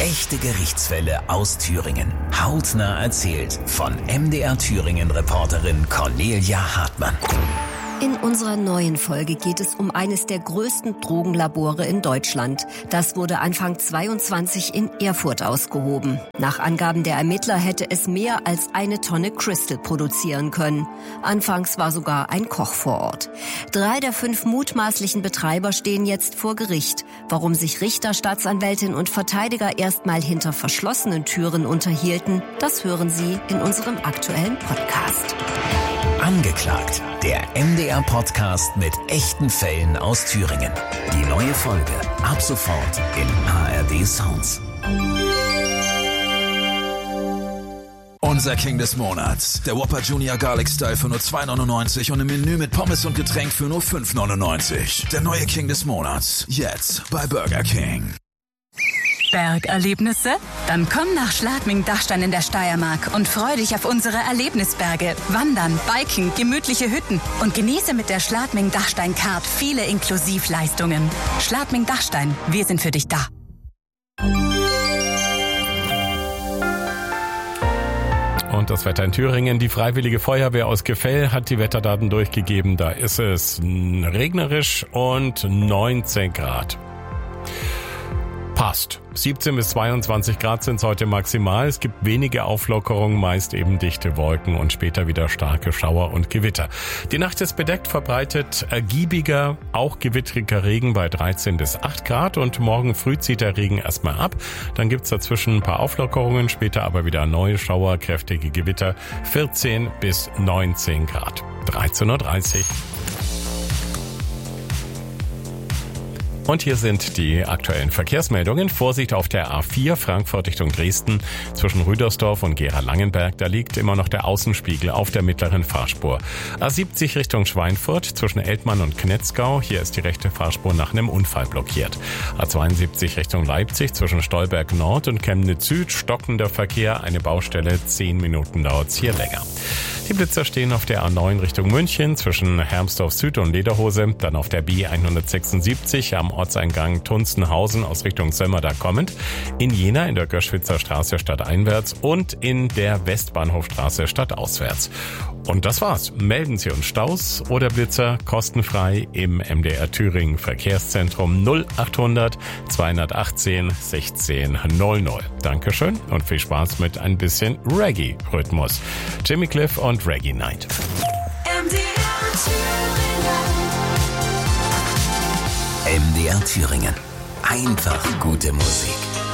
Echte Gerichtsfälle aus Thüringen. Hautnah erzählt von MDR Thüringen-Reporterin Cornelia Hartmann. In unserer neuen Folge geht es um eines der größten Drogenlabore in Deutschland. Das wurde Anfang 22 in Erfurt ausgehoben. Nach Angaben der Ermittler hätte es mehr als 1 Tonne Crystal produzieren können. Anfangs war sogar ein Koch vor Ort. 3 der 5 mutmaßlichen Betreiber stehen jetzt vor Gericht. Warum sich Richter, Staatsanwältin und Verteidiger erstmal hinter verschlossenen Türen unterhielten, das hören Sie in unserem aktuellen Podcast. Angeklagt, der MDR-Podcast mit echten Fällen aus Thüringen. Die neue Folge ab sofort in ARD Sounds. Unser King des Monats, der Whopper Junior Garlic Style für nur 2,99 und im Menü mit Pommes und Getränk für nur 5,99. Der neue King des Monats, jetzt bei Burger King. Bergerlebnisse? Dann komm nach Schladming-Dachstein in der Steiermark und freu dich auf unsere Erlebnisberge. Wandern, Biken, gemütliche Hütten und genieße mit der Schladming-Dachstein-Card viele Inklusivleistungen. Schladming-Dachstein, wir sind für dich da. Und das Wetter in Thüringen. Die Freiwillige Feuerwehr aus Gefell hat die Wetterdaten durchgegeben. Da ist es regnerisch und 19 Grad. Passt. 17 bis 22 Grad sind es heute maximal. Es gibt wenige Auflockerungen, meist eben dichte Wolken und später wieder starke Schauer und Gewitter. Die Nacht ist bedeckt, verbreitet ergiebiger, auch gewittriger Regen bei 13 bis 8 Grad und morgen früh zieht der Regen erstmal ab. Dann gibt's dazwischen ein paar Auflockerungen, später aber wieder neue Schauer, kräftige Gewitter, 14 bis 19 Grad. 13:30 Uhr. Und hier sind die aktuellen Verkehrsmeldungen. Vorsicht auf der A4 Frankfurt Richtung Dresden zwischen Rüdersdorf und Gera-Langenberg. Da liegt immer noch der Außenspiegel auf der mittleren Fahrspur. A70 Richtung Schweinfurt zwischen Eltmann und Knetzgau. Hier ist die rechte Fahrspur nach einem Unfall blockiert. A72 Richtung Leipzig zwischen Stolberg Nord und Chemnitz Süd. Stockender Verkehr, eine Baustelle. 10 Minuten dauert's hier länger. Die Blitzer stehen auf der A9 Richtung München zwischen Hermsdorf Süd und Lederhose. Dann auf der B176 am Ortseingang Tunstenhausen aus Richtung Sömmerda kommend, in Jena in der Göschwitzer Straße stadteinwärts und in der Westbahnhofstraße stadtauswärts. Und das war's. Melden Sie uns Staus oder Blitzer kostenfrei im MDR Thüringen Verkehrszentrum 0800 218 1600. Dankeschön und viel Spaß mit ein bisschen Reggae-Rhythmus. Jimmy Cliff und Reggae Night. MDR Thüringen. Einfach gute Musik.